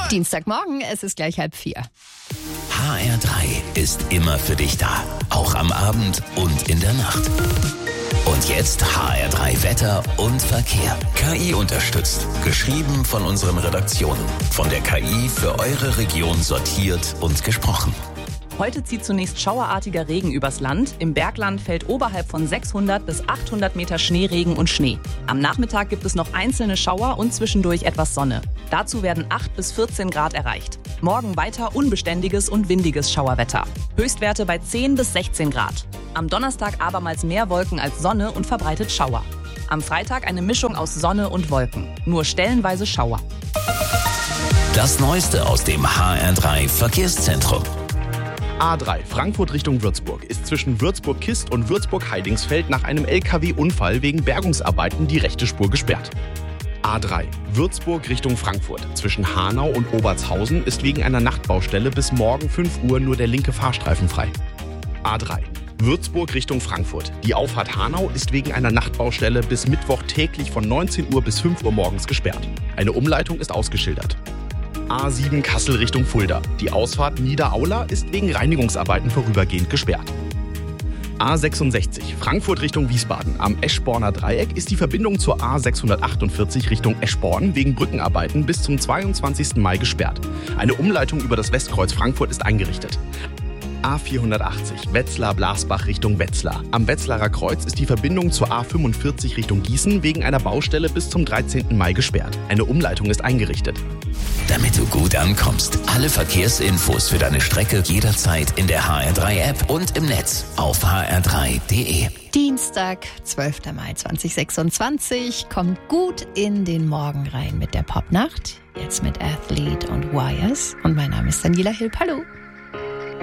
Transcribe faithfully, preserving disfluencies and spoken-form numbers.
Dienstagmorgen, es ist gleich halb vier. H R drei ist immer für dich da, auch am Abend und in der Nacht. Und jetzt H R drei Wetter und Verkehr. K I unterstützt. Geschrieben von unseren Redaktionen. Von der K I für eure Region sortiert und gesprochen. Heute zieht zunächst schauerartiger Regen übers Land. Im Bergland fällt oberhalb von sechshundert bis achthundert Meter Schneeregen und Schnee. Am Nachmittag gibt es noch einzelne Schauer und zwischendurch etwas Sonne. Dazu werden acht bis vierzehn Grad erreicht. Morgen weiter unbeständiges und windiges Schauerwetter. Höchstwerte bei zehn bis sechzehn Grad. Am Donnerstag abermals mehr Wolken als Sonne und verbreitet Schauer. Am Freitag eine Mischung aus Sonne und Wolken. Nur stellenweise Schauer. Das Neueste aus dem H R drei Verkehrszentrum. A drei Frankfurt Richtung Würzburg ist zwischen Würzburg-Kist und Würzburg-Heidingsfeld nach einem L K W-Unfall wegen Bergungsarbeiten die rechte Spur gesperrt. A drei Würzburg Richtung Frankfurt zwischen Hanau und Obertshausen ist wegen einer Nachtbaustelle bis morgen fünf Uhr nur der linke Fahrstreifen frei. A drei Würzburg Richtung Frankfurt. Die Auffahrt Hanau ist wegen einer Nachtbaustelle bis Mittwoch täglich von neunzehn Uhr bis fünf Uhr morgens gesperrt. Eine Umleitung ist ausgeschildert. A sieben Kassel Richtung Fulda. Die Ausfahrt Niederaula ist wegen Reinigungsarbeiten vorübergehend gesperrt. A sechsundsechzig Frankfurt Richtung Wiesbaden. Am Eschborner Dreieck ist die Verbindung zur A sechshundertachtundvierzig Richtung Eschborn wegen Brückenarbeiten bis zum zweiundzwanzigsten Mai gesperrt. Eine Umleitung über das Westkreuz Frankfurt ist eingerichtet. A vierhundertachtzig Wetzlar-Blasbach Richtung Wetzlar. Am Wetzlarer Kreuz ist die Verbindung zur A fünfundvierzig Richtung Gießen wegen einer Baustelle bis zum dreizehnten Mai gesperrt. Eine Umleitung ist eingerichtet. Damit du gut ankommst, alle Verkehrsinfos für deine Strecke jederzeit in der H R drei App und im Netz auf h r drei punkt d e. Dienstag, zwölfter Mai zweitausendsechsundzwanzig. Kommt gut in den Morgen rein mit der Popnacht. Jetzt mit Athlete und Wires. Und mein Name ist Daniela Hilp. Hallo.